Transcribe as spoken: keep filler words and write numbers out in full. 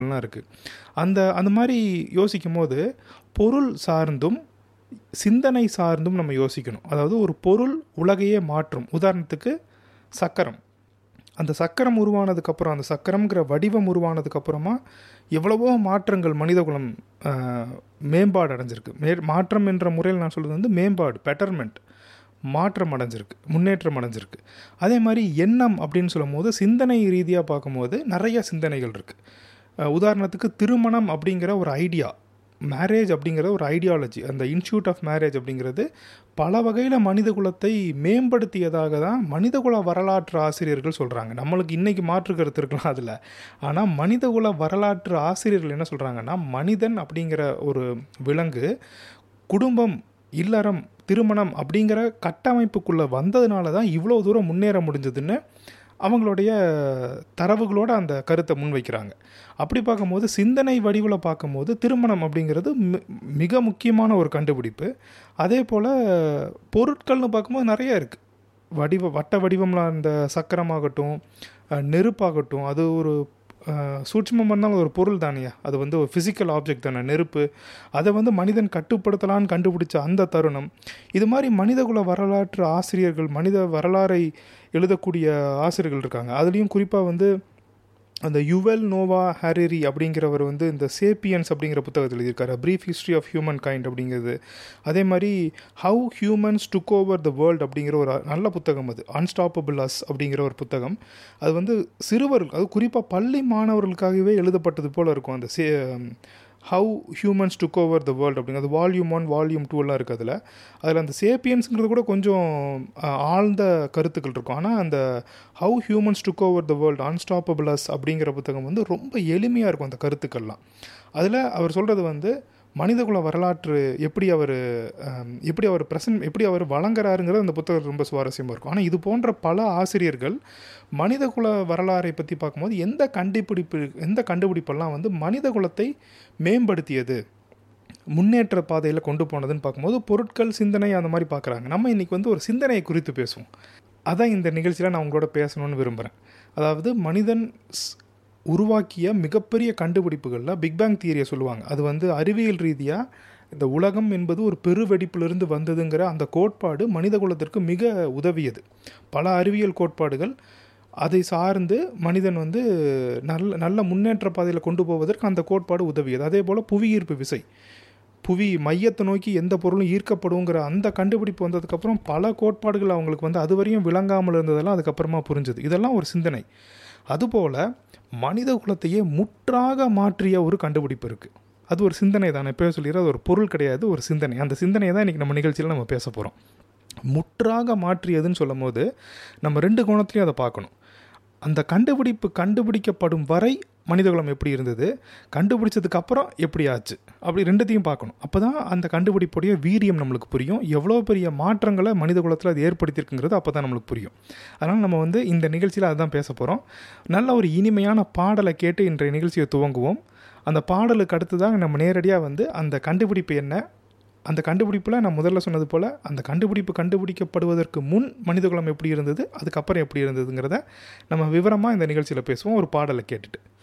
லாம் இருக்குது. அந்த அந்த மாதிரி யோசிக்கும் போது பொருள் சார்ந்தும் சிந்தனை சார்ந்தும் நம்ம யோசிக்கணும். அதாவது ஒரு பொருள் உலகையே மாற்றும். உதாரணத்துக்கு சக்கரம். அந்த சக்கரம் உருவானதுக்கப்புறம், அந்த சக்கரம்ங்கிற வடிவம் உருவானதுக்கப்புறமா எவ்வளவோ மாற்றங்கள் மனிதகுலம் மேம்பாடு அடைஞ்சிருக்கு. மே மாற்றம் என்ற முறையில் நான் சொல்கிறது வந்து மேம்பாடு, பெட்டர்மெண்ட், மாற்றம் அடைஞ்சிருக்கு, முன்னேற்றம் அடைஞ்சிருக்கு. அதே மாதிரி எண்ணம் அப்படின்னு சொல்லும் போது சிந்தனை ரீதியாக பார்க்கும்போது நிறைய சிந்தனைகள் இருக்குது. உதாரணத்துக்கு திருமணம் அப்படிங்கிற ஒரு ஐடியா, மேரேஜ் அப்படிங்கிற ஒரு ஐடியாலஜி, அந்த இன்ஸ்டியூட் ஆஃப் மேரேஜ் அப்படிங்கிறது பல வகையில் மனித குலத்தை மேம்படுத்தியதாக தான் மனிதகுல வரலாற்று ஆசிரியர்கள் சொல்கிறாங்க. நம்மளுக்கு இன்றைக்கி மாற்று கருத்து இருக்கலாம் அதில். ஆனால் மனிதகுல வரலாற்று ஆசிரியர்கள் என்ன சொல்கிறாங்கன்னா, மனிதன் அப்படிங்கிற ஒரு விலங்கு குடும்பம், இல்லறம், திருமணம் அப்படிங்கிற கட்டமைப்புக்குள்ளே வந்ததுனால தான் இவ்வளோ தூரம் முன்னேற முடிஞ்சதுன்னு அவங்களுடைய தரவுகளோடு அந்த கருத்தை முன்வைக்கிறாங்க. அப்படி பார்க்கும்போது சிந்தனை வடிவில் பார்க்கும்போது திருமணம் அப்படிங்கிறது மிக முக்கியமான ஒரு கண்டுபிடிப்பு. அதே போல் பொருட்கள்னு பார்க்கும்போது நிறைய இருக்குது. வடிவ வட்ட வடிவம்லாம் அந்த சக்கரமாகட்டும், நெருப்பாகட்டும், அது ஒரு சூட்சமமாக இருந்தாலும் ஒரு பொருள் தானே, அது வந்து ஒரு ஃபிசிக்கல் ஆப்ஜெக்ட் தானே நெருப்பு. அதை வந்து மனிதன் கட்டுப்படுத்தலான்னு கண்டுபிடிச்ச அந்த தருணம். இது மாதிரி மனிதகுல வரலாற்று ஆசிரியர்கள், மனித வரலாறை எழுதக்கூடிய ஆசிரியர்கள் இருக்காங்க. அதுலேயும் குறிப்பாக வந்து அந்த யுவல் நோவா ஹாரரி அப்படிங்கிறவர் வந்து இந்த சேப்பியன்ஸ் அப்படிங்கிற புத்தகத்தில் எழுதியிருக்காரு, brief history of human kind அப்படிங்கிறது. அதே மாதிரி how humans took over the world அப்படிங்கிற ஒரு நல்ல புத்தகம், அது அன்ஸ்டாப்பபிள் அஸ் அப்படிங்கிற ஒரு புத்தகம். அது வந்து சிறுவர்கள், அது குறிப்பாக பள்ளி மாணவர்களுக்காகவே எழுதப்பட்டது போல் இருக்கும். அந்த சே how humans took over the world அப்படிங்கிறது வால்யூம் ஒன் வால்யூம் டூலாம் இருக்குது. அதில் அதில் அந்த சேப்பியன்ஸுங்கிறது கூட கொஞ்சம் ஆழ்ந்த கருத்துக்கள் இருக்கும். ஆனால் அந்த how humans took over the world unstoppable as அப்படிங்கிற புத்தகம் வந்து ரொம்ப எளிமையாக இருக்கும் அந்த கருத்துக்கள்லாம். அதில் அவர் சொல்கிறது வந்து மனிதகுல வரலாற்று எப்படி அவர் எப்படி அவர் ப்ரெசன்ட் எப்படி அவர் வழங்குறாருங்கிறது அந்த புத்தகம் ரொம்ப சுவாரஸ்யமாக இருக்கும். ஆனால் இது போன்ற பல ஆசிரியர்கள் மனிதகுல வரலாறை பற்றி பார்க்கும்போது எந்த கண்டுபிடிப்பு எந்த கண்டுபிடிப்பெல்லாம் வந்து மனித குலத்தை மேம்படுத்தியது, முன்னேற்ற பாதையில் கொண்டு போனதுன்னு பார்க்கும்போது பொருட்கள், சிந்தனை அந்த மாதிரி பார்க்குறாங்க. நம்ம இன்றைக்கி வந்து ஒரு சிந்தனையை குறித்து பேசுவோம். அதான் இந்த நிகழ்ச்சியில் நான் உங்களோட பேசணும்னு விரும்புகிறேன். அதாவது மனிதன் உருவாக்கிய மிகப்பெரிய கண்டுபிடிப்புகளில் பிக் பேங் தியரியை சொல்லுவாங்க. அது வந்து அறிவியல் ரீதியாக இந்த உலகம் என்பது ஒரு பெருவெடிப்பிலிருந்து வந்ததுங்கிற அந்த கோட்பாடு மனித குலத்திற்கு மிக உதவியது. பல அறிவியல் கோட்பாடுகள் அதை சார்ந்து மனிதன் வந்து நல்ல நல்ல முன்னேற்ற பாதையில் கொண்டு போவதற்கு அந்த கோட்பாடு உதவியது. அதே போல் புவியீர்ப்பு விசை, புவி மையத்தை நோக்கி எந்த பொருளும் ஈர்க்கப்படுங்கிற அந்த கண்டுபிடிப்பு வந்ததுக்கப்புறம் பல கோட்பாடுகள் அவங்களுக்கு வந்து அது வரையும் விளங்காமல் இருந்ததெல்லாம் அதுக்கப்புறமா புரிஞ்சுது. இதெல்லாம் ஒரு சிந்தனை. அதுபோல் மனித குலத்தையே முற்றாக மாற்றிய ஒரு கண்டுபிடிப்பு இருக்குது. அது ஒரு சிந்தனை தான். நான் எப்போயே சொல்லிடுறேன், அது ஒரு பொருள் கிடையாது, ஒரு சிந்தனை. அந்த சிந்தனையை தான் இன்றைக்கி நம்ம நிகழ்ச்சியில் நம்ம பேச போகிறோம். முற்றாக மாற்றியதுன்னு சொல்லும் போது நம்ம ரெண்டு கோணத்துலையும் அதை பார்க்கணும். அந்த கண்டுபிடிப்பு கண்டுபிடிக்கப்படும் வரை மனிதகுலம் எப்படி இருந்தது, கண்டுபிடிச்சதுக்கப்புறம் எப்படி ஆச்சு, அப்படி ரெண்டுத்தையும் பார்க்கணும். அப்போ தான் அந்த கண்டுபிடிப்புடைய வீரியம் நம்மளுக்கு புரியும், எவ்வளோ பெரிய மாற்றங்களை மனிதகுலத்தில் அது ஏற்படுத்தியிருக்குங்கிறது அப்போ தான் நம்மளுக்கு புரியும். அதனால் நம்ம வந்து இந்த நிகழ்ச்சியில் அதுதான் பேச போகிறோம். நல்ல ஒரு இனிமையான பாடலை கேட்டு இன்றைய நிகழ்ச்சியை துவங்குவோம். அந்த பாடலுக்கு அடுத்து தான் நம்ம நேரடியாக வந்து அந்த கண்டுபிடிப்பு என்ன, அந்த கண்டுபிடிப்பில் நான் முதல்ல சொன்னது போல் அந்த கண்டுபிடிப்பு கண்டுபிடிக்கப்படுவதற்கு முன் மனிதகுலம் எப்படி இருந்தது, அதுக்கப்புறம் எப்படி இருந்ததுங்கிறத நம்ம விவரமாக இந்த நிகழ்ச்சியில் பேசுவோம் ஒரு பாடலை கேட்டுட்டு.